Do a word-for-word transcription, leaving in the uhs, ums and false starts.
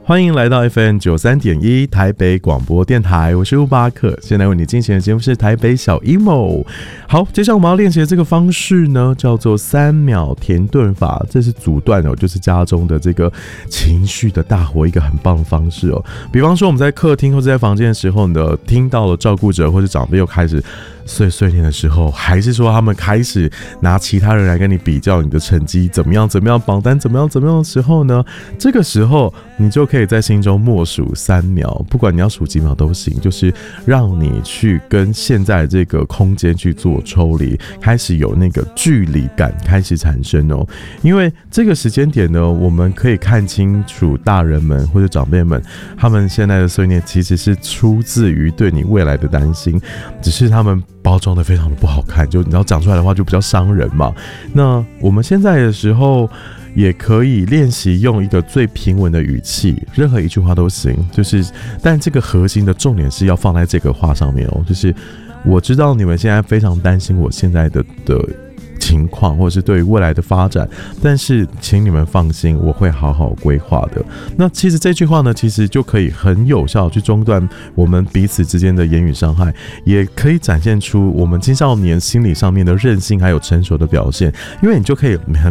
欢迎来到 F M 九三点一台北广播电台，我是乌巴克。现在为你进行的节目是台北小 emo。好，接下来我们要练习的这个方式呢，叫做三秒停顿法，这是阻断哦，就是家中的这个情绪的大火一个很棒的方式哦。比方说我们在客厅或者在房间的时候呢，听到了照顾者或者长辈又开始碎碎念的时候，还是说他们开始拿其他人来跟你比较你的成绩怎么样怎么样，榜单怎么样怎么样的时候呢，这个时候你就可以在心中默数三秒，不管你要数几秒都行，就是让你去跟现在这个空间去做抽离，开始有那个距离感开始产生哦。因为这个时间点呢，我们可以看清楚大人们或者长辈们他们现在的碎念其实是出自于对你未来的担心，只是他们包装的非常的不好看，就你要讲出来的话就比较伤人嘛。那我们现在的时候也可以练习用一个最平稳的语气，任何一句话都行，就是但这个核心的重点是要放在这个话上面哦，就是我知道你们现在非常担心我现在的的情况，或者是对于未来的发展，但是请你们放心，我会好好规划的。那其实这句话呢，其实就可以很有效去中断我们彼此之间的言语伤害，也可以展现出我们青少年心理上面的韧性还有成熟的表现，因为你就可以很